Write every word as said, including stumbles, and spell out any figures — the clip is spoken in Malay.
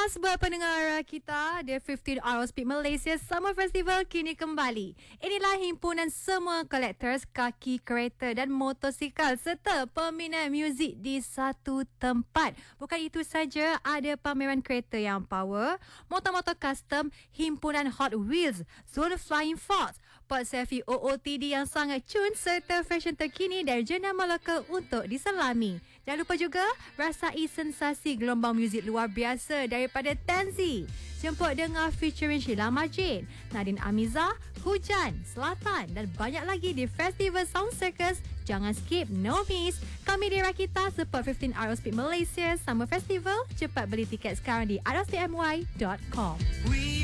Khas buat pendengar kita, The fifteen Hour Speed Malaysia Summer Festival kini kembali. Inilah himpunan semua collectors kaki kereta dan motosikal serta peminat muzik di satu tempat. Bukan itu saja, ada pameran kereta yang power, motor-motor custom, himpunan Hot Wheels, Zone Flying Fox, Pod Selfie O O T D yang sangat cun serta fashion terkini dari jenama lokal untuk diselami. Jangan lupa juga rasai sensasi gelombang muzik luar biasa daripada Tanzi. Jemput dengar featuring Sheila Majid, Nadine Amiza, Hujan, Selatan dan banyak lagi di Festival Sound Circus. Jangan skip, no miss. Kami di Rakita support fifteen Hour Speed Malaysia Summer Festival. Cepat beli tiket sekarang di r f t m y dot com. We